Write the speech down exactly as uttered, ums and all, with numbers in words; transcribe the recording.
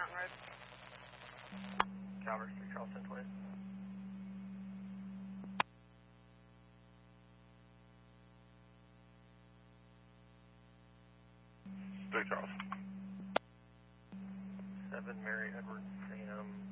Mountain Road. Calvert, three Charleston, twenty. three Charles. seven Mary Edward Sam.